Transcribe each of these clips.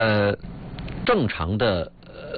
正常的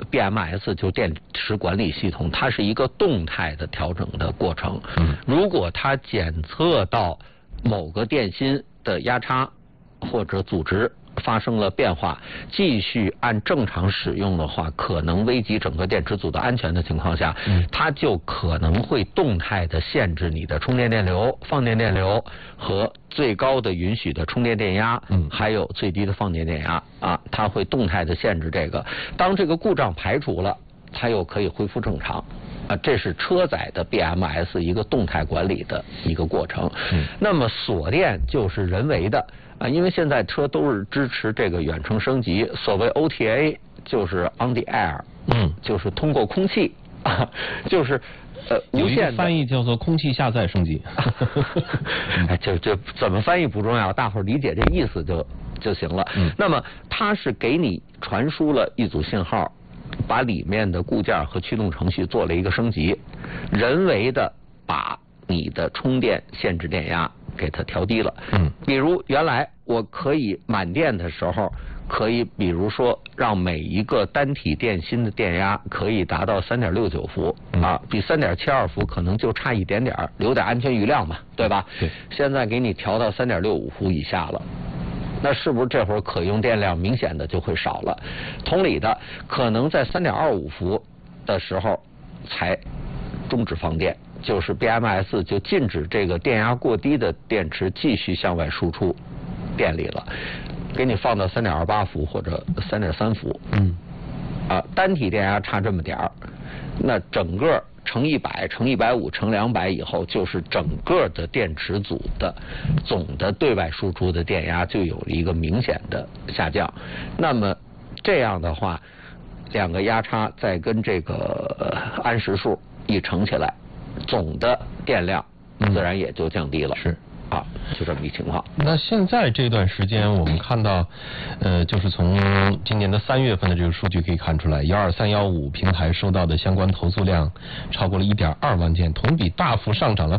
BMS 就电池管理系统，它是一个动态的调整的过程。如果它检测到某个电芯的压差或者阻值发生了变化，继续按正常使用的话，可能危及整个电池组的安全的情况下，它就可能会动态的限制你的充电电流、放电电流和最高的允许的充电电压，还有最低的放电电压啊，它会动态的限制这个。当这个故障排除了，它又可以恢复正常。这是车载的 BMS 一个动态管理的一个过程。那么锁电就是人为的因为现在车都是支持这个远程升级，所谓 OTA 就是 on the air，就是通过空气就是无线的。 有一个翻译叫做空气下载升级。 就怎么翻译不重要，大伙儿理解这意思就行了。那么它是给你传输了一组信号，把里面的固件和驱动程序做了一个升级，人为的把你的充电限制电压给它调低了。比如原来我可以满电的时候，可以比如说让每一个单体电芯的电压可以达到 3.69 伏比 3.72 伏可能就差一点点，留点安全余量嘛，对吧？ 对。 现在给你调到 3.65 伏以下了。那是不是这会儿可用电量明显的就会少了？同理的，可能在 3.25 伏的时候才终止放电，就是 BMS 就禁止这个电压过低的电池继续向外输出电力了，给你放到 3.28 伏或者 3.3 伏。单体电压差这么点儿，那整个乘100乘150乘200以后，就是整个的电池组的总的对外输出的电压就有了一个明显的下降。那么这样的话，两个压差再跟这个安时数一乘起来，总的电量自然也就降低了。 是。 就这么一情况。 那现在这段时间我们看到就是从今年的3月份的这个数据可以看出来，12315平台收到的相关投诉量超过了 1.2万件，同比大幅上涨了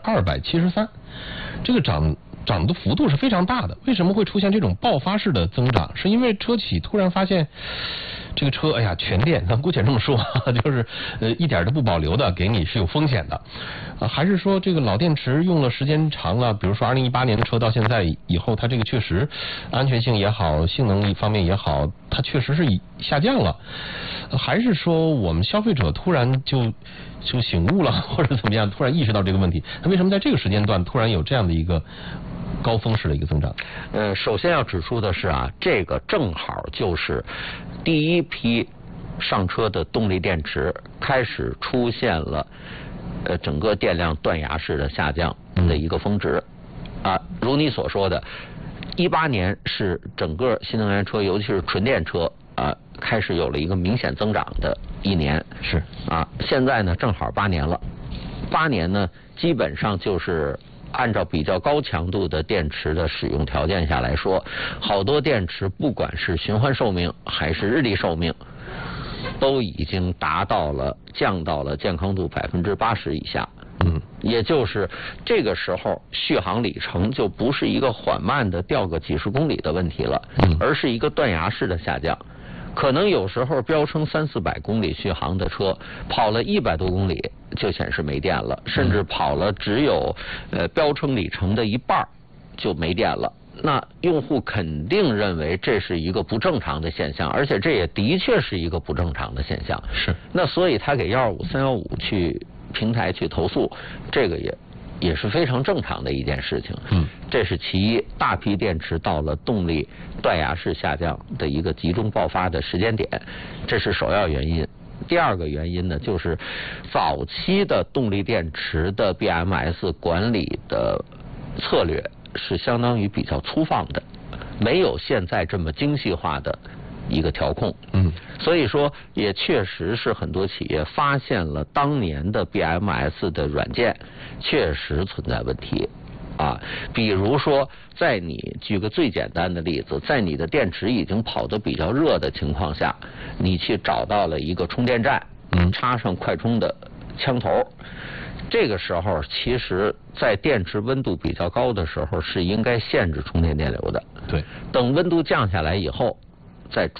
273%， 这个涨的幅度是非常大的。为什么会出现这种爆发式的增长？是因为车企突然发现这个车全电，咱姑且这么说就是一点都不保留的给你是有风险的还是说这个老电池用了时间长了，比如说2018年的车到现在以后，它这个确实安全性也好，性能方面也好，它确实是下降了，还是说我们消费者突然就醒悟了，或者怎么样，突然意识到这个问题？那为什么在这个时间段突然有这样的一个高峰式的一个增长？ 首先要指出的是这个正好就是第一批上车的动力电池开始出现了整个电量断崖式的下降的一个峰值如你所说的，18年是整个新能源车，尤其是纯电车开始有了一个明显增长的一年。 是现在呢正好8年了，8年呢基本上就是按照比较高强度的电池的使用条件下来说，好多电池不管是循环寿命还是日历寿命，都已经降到了健康度80%以下。也就是这个时候续航里程就不是一个缓慢的掉个几十公里的问题了，而是一个断崖式的下降。可能有时候标称300-400公里续航的车，跑了100多公里就显示没电了，甚至跑了只有标称里程的一半就没电了。那用户肯定认为这是一个不正常的现象，而且这也的确是一个不正常的现象。 是。 那所以他给125、315去平台去投诉，这个也是非常正常的一件事情。这是其一，大批电池到了动力断崖式下降的一个集中爆发的时间点，这是首要原因。第二个原因呢，就是早期的动力电池的 BMS 管理的策略是相当于比较粗放的，没有现在这么精细化的一个调控。所以说也确实是很多企业发现了当年的 BMS 的软件确实存在问题比如说在你举个最简单的例子，在你的电池已经跑得比较热的情况下，你去找到了一个充电站，插上快充的枪头，这个时候其实在电池温度比较高的时候是应该限制充电电流的。 对， 等温度降下来以后再